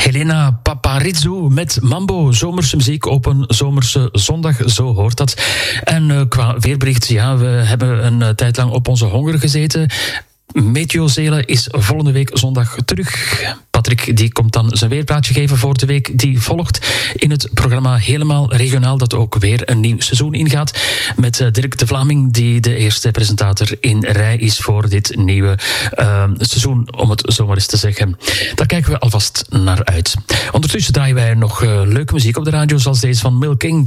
Helena Paparizou met Mambo, zomerse muziek op een zomerse zondag, zo hoort dat. En qua weerbericht, ja, we hebben een tijd lang op onze honger gezeten. Meteo Zelen is volgende week zondag terug. Patrick die komt dan zijn weerplaatje geven voor de week die volgt in het programma Helemaal Regionaal, dat ook weer een nieuw seizoen ingaat met Dirk de Vlaming, die de eerste presentator in rij is voor dit nieuwe seizoen, om het zo maar eens te zeggen. Daar kijken we alvast naar uit. Ondertussen draaien wij nog leuke muziek op de radio, zoals deze van Milking.